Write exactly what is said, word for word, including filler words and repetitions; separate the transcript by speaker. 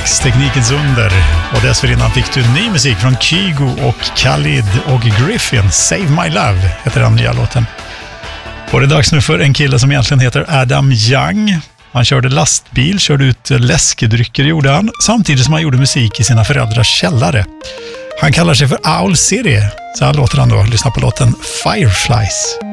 Speaker 1: remixteknikens under. Och dessförinnan fick du ny musik från Kygo och Khalid och Griffin. Save My Love heter den nya låten. Och det är dags nu för en kille som egentligen heter Adam Young. Han körde lastbil, körde ut läskedrycker gjorde han, samtidigt som han gjorde musik i sina föräldrars källare. Han kallar sig för Owl City, så här låter han då. Lyssna på låten Fireflies.